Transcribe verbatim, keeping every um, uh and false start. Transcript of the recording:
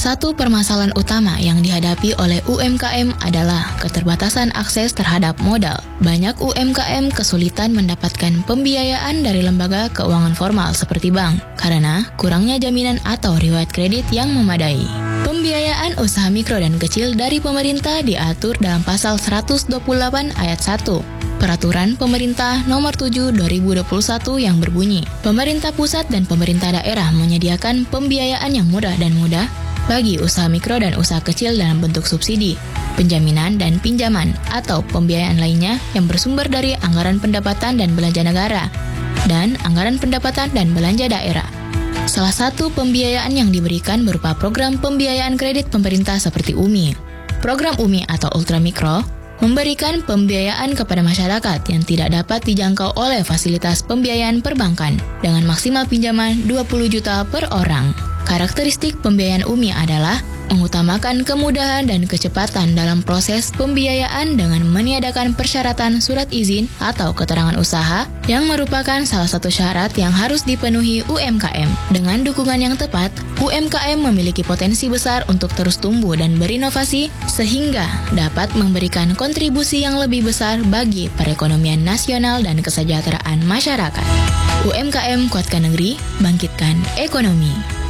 satu permasalahan utama yang dihadapi oleh U M K M adalah keterbatasan akses terhadap modal. Banyak U M K M kesulitan mendapatkan pembiayaan dari lembaga keuangan formal seperti bank karena kurangnya jaminan atau riwayat kredit yang memadai. Pembiayaan usaha mikro dan kecil dari pemerintah diatur dalam pasal seratus dua puluh delapan ayat satu. Peraturan Pemerintah Nomor tujuh dua ribu dua puluh satu yang berbunyi, pemerintah pusat dan pemerintah daerah menyediakan pembiayaan yang murah dan mudah bagi usaha mikro dan usaha kecil dalam bentuk subsidi, penjaminan dan pinjaman, atau pembiayaan lainnya yang bersumber dari anggaran pendapatan dan belanja negara, dan anggaran pendapatan dan belanja daerah. Salah satu pembiayaan yang diberikan berupa program pembiayaan kredit pemerintah seperti U M I. Program U M I atau Ultramikro memberikan pembiayaan kepada masyarakat yang tidak dapat dijangkau oleh fasilitas pembiayaan perbankan dengan maksimal pinjaman dua puluh juta per orang. Karakteristik pembiayaan U M I adalah mengutamakan kemudahan dan kecepatan dalam proses pembiayaan dengan meniadakan persyaratan surat izin atau keterangan usaha yang merupakan salah satu syarat yang harus dipenuhi U M K M. Dengan dukungan yang tepat, U M K M memiliki potensi besar untuk terus tumbuh dan berinovasi sehingga dapat memberikan kontribusi yang lebih besar bagi perekonomian nasional dan kesejahteraan masyarakat. U M K M kuatkan negeri, bangkitkan ekonomi.